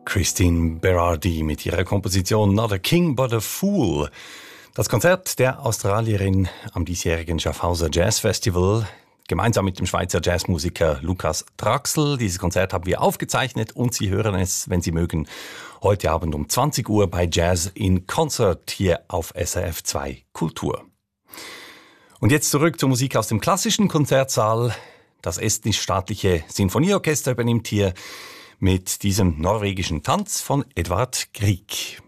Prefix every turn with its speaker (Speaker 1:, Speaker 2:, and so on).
Speaker 1: Christine Berardi mit ihrer Komposition Not a King but a Fool. Das Konzert der Australierin am diesjährigen Schaffhauser Jazz Festival gemeinsam mit dem Schweizer Jazzmusiker Lukas Traxel. Dieses Konzert haben wir aufgezeichnet und Sie hören es, wenn Sie mögen, heute Abend um 20 Uhr bei Jazz in Concert hier auf SRF 2 Kultur. Und jetzt zurück zur Musik aus dem klassischen Konzertsaal. Das estnisch-staatliche Sinfonieorchester übernimmt hier mit diesem norwegischen Tanz von Edvard Grieg.